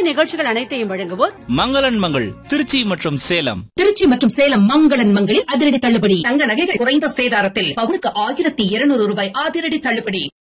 இந்நிகழ்ச்சிகள் அனைத்தையும் வழங்குவோர் மங்களன் மங்கள் திருச்சி மற்றும் சேலம். திருச்சி மற்றும் சேலம் மங்களன் மங்களில் அதிரடி தள்ளுபடி. தங்க நகைகள் குறைந்த சேதாரத்தில் பவுனுக்கு 1200 ரூபாய் அதிரடி தள்ளுபடி.